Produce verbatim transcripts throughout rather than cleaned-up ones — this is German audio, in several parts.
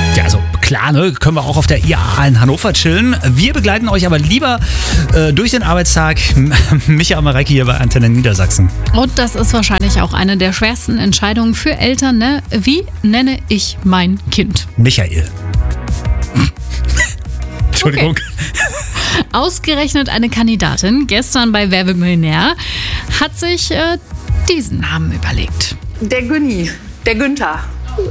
Ja, also klar, ne, können wir auch auf der I A A in Hannover chillen. Wir begleiten euch aber lieber äh, durch den Arbeitstag. Micha Marecki hier bei Antenne Niedersachsen. Und das ist wahrscheinlich auch eine der schwersten Entscheidungen für Eltern, ne? Wie nenne ich mein Kind? Michael. Entschuldigung. Okay. Ausgerechnet eine Kandidatin gestern bei Wer wird Millionär hat sich äh, diesen Namen überlegt. Der Günni, der Günther.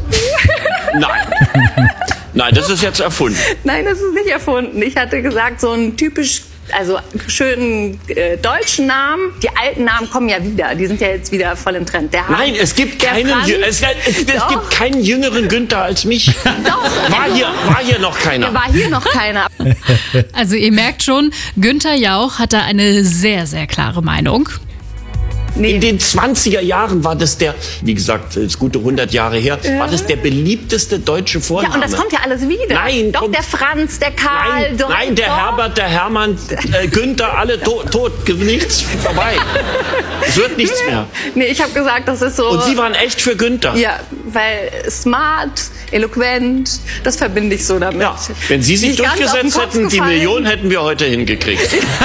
Nein. Nein, das ist jetzt erfunden. Nein, das ist nicht erfunden. Ich hatte gesagt, so einen typisch, also schönen äh, deutschen Namen. Die alten Namen kommen ja wieder. Die sind ja jetzt wieder voll im Trend. Der Nein, es gibt keinen, Franz, Jü- es, es, es gibt keinen jüngeren Günther als mich. Doch. War hier, war hier noch keiner. War hier noch keiner. Also ihr merkt schon, Günther Jauch hat da eine sehr, sehr klare Meinung. Nee. In den zwanziger Jahren war das der, wie gesagt, das ist gute hundert Jahre her, war das der beliebteste deutsche Vorname. Ja, und das kommt ja alles wieder. Nein, doch kommt- der Franz, der Karl. Nein, doch, nein, der doch. Herbert, der Hermann, äh, Günther, alle tot, tot, nichts, vorbei. Es wird nichts mehr. Nee, ich habe gesagt, das ist so. Und Sie waren echt für Günther. Ja, weil smart, eloquent, das verbinde ich so damit. Ja, wenn Sie sich Nicht ganz auf den durchgesetzt Kopf hätten, die gefallen. Million hätten wir heute hingekriegt.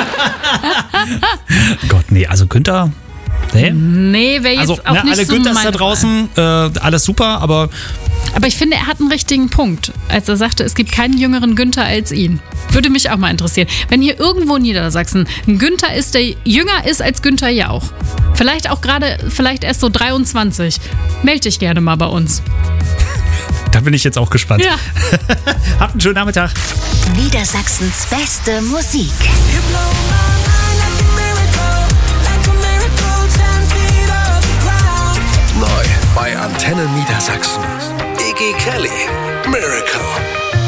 Gott, nee, also Günther. Nee. Nee, wäre jetzt Also, auch ne, nicht alle so Günthers meine da draußen, äh, alles super, aber Aber ich finde, er hat einen richtigen Punkt, als er sagte, es gibt keinen jüngeren Günther als ihn. Würde mich auch mal interessieren. Wenn hier irgendwo in Niedersachsen ein Günther ist, der jünger ist als Günther Jauch, vielleicht auch gerade, vielleicht erst so dreiundzwanzig, melde dich gerne mal bei uns. da bin ich jetzt auch gespannt. Ja. Habt einen schönen Nachmittag. Niedersachsens beste Musik. Neu bei Antenne Niedersachsen. Iggy Kelly, Miracle.